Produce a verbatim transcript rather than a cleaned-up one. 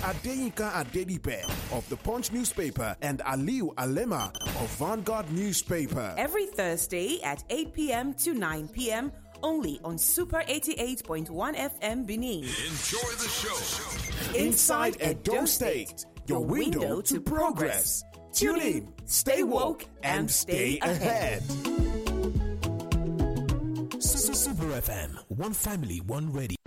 Adeyinka Adedipe of the Punch newspaper and Aliu Alema of Vanguard newspaper. Every Thursday at eight p.m. to nine p.m. only on Super eighty-eight point one F M Benin. Enjoy the show. Inside Edo State, your window to progress. Tune in, stay woke, and stay ahead. Super F M, one family, one radio.